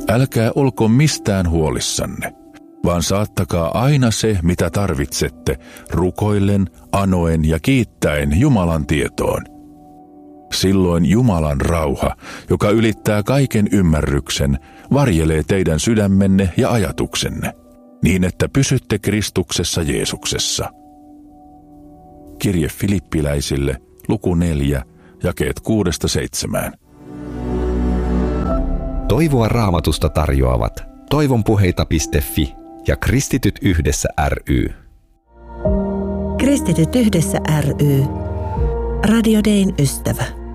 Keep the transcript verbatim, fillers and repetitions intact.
Älkää olko mistään huolissanne, vaan saattakaa aina se, mitä tarvitsette, rukoillen, anoen ja kiittäen Jumalan tietoon. Silloin Jumalan rauha, joka ylittää kaiken ymmärryksen, varjelee teidän sydämenne ja ajatuksenne, niin että pysytte Kristuksessa Jeesuksessa. Kirje Filippiläisille, luku neljä, jakeet kuudesta seitsemään. Toivoa Raamatusta tarjoavat toivonpuheita piste fi ja Kristityt yhdessä ry. Kristityt yhdessä ry. Radio Dayn ystävä.